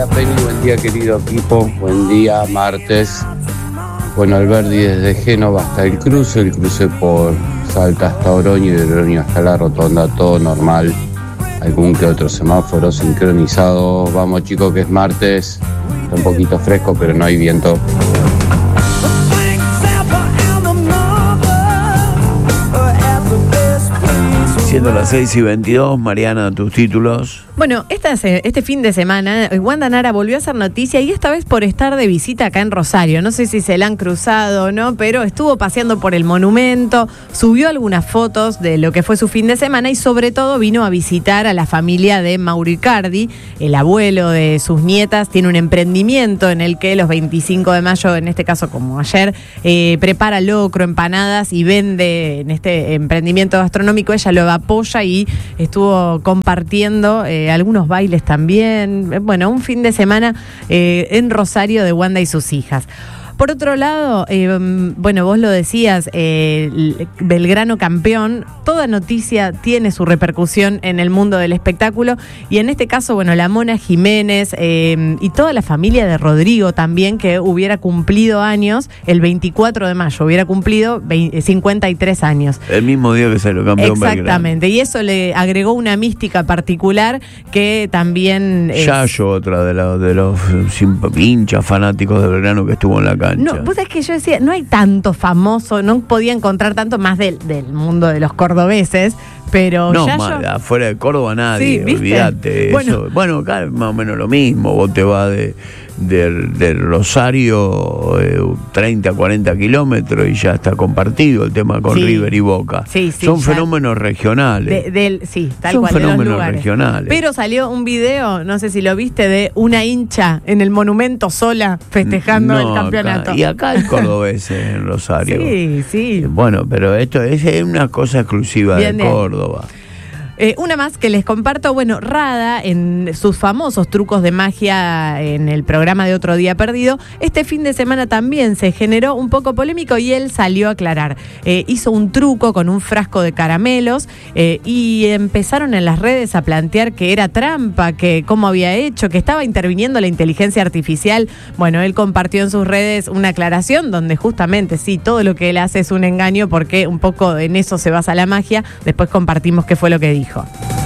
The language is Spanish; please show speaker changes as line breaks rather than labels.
día, Penny, buen día, querido equipo. Buen día, martes. Bueno, Alberdi desde Génova hasta el cruce por Salta hasta Oroño y de Oroño hasta la Rotonda, todo normal. Algún que otro semáforo sincronizado. Vamos, chicos, que es martes. Está un poquito fresco, pero no hay viento.
Siendo las 6:22, Mariana, tus títulos.
Bueno, este fin de semana, Wanda Nara volvió a hacer noticia y esta vez por estar de visita acá en Rosario. No sé si se la han cruzado o no, pero estuvo paseando por el monumento, subió algunas fotos de lo que fue su fin de semana y sobre todo vino a visitar a la familia de Mauro Icardi, el abuelo de sus nietas. Tiene un emprendimiento en el que los 25 de mayo, en este caso como ayer, prepara locro, empanadas y vende en este emprendimiento gastronómico. Ella lo apoya y estuvo compartiendo algunos bailes también. Bueno, un fin de semana en Rosario de Wanda y sus hijas. Por otro lado, bueno, vos lo decías, Belgrano campeón, toda noticia tiene su repercusión en el mundo del espectáculo y en este caso, bueno, la Mona Jiménez y toda la familia de Rodrigo también, que hubiera cumplido años el 24 de mayo, hubiera cumplido 53 años.
El mismo día que salió campeón Belgrano.
Exactamente, y eso le agregó una mística particular que también...
Yayo, otra de los hinchas fanáticos de Belgrano que estuvo en la cancha.
No, vos sabés que yo decía, no hay tanto famoso, no podía encontrar tanto más del mundo de los cordobeses, pero
no,
Yayo...
afuera de Córdoba nadie,
sí,
olvídate. Bueno, acá es más o menos lo mismo, vos te vas de Rosario 30, 40 kilómetros y ya está compartido el tema con River y Boca.
Sí,
son fenómenos regionales.
Sí, tal
son
cual.
Son fenómenos
de los lugares
regionales.
Pero salió un video, no sé si lo viste, de una hincha en el monumento sola festejando el campeonato.
Y acá hay cordobeses en Rosario.
Sí.
Bueno, pero esto es una cosa exclusiva de Córdoba.
Una más que les comparto, bueno, Rada, en sus famosos trucos de magia en el programa de Otro Día Perdido, este fin de semana también se generó un poco polémico y él salió a aclarar. Hizo un truco con un frasco de caramelos y empezaron en las redes a plantear que era trampa, que cómo había hecho, que estaba interviniendo la inteligencia artificial. Bueno, él compartió en sus redes una aclaración donde justamente sí, todo lo que él hace es un engaño porque un poco en eso se basa la magia. Después compartimos qué fue lo que dijo.